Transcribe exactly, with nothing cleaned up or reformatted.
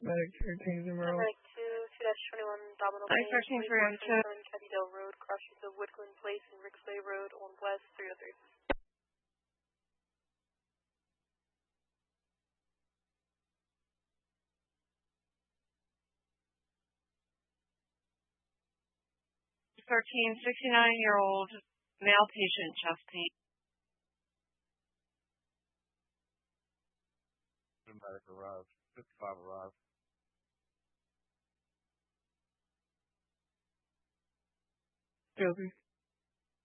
Medic thirteen Zimmerl. Medic two, two twenty-one, Domino Medic thirteen three one two. Cadidale Road, crosses of Woodland Place and Rixway Road on West three oh three. thirteen, sixty-nine-year-old male patient, chest pain. Medic arrived. fifty-five arrived. Guilty.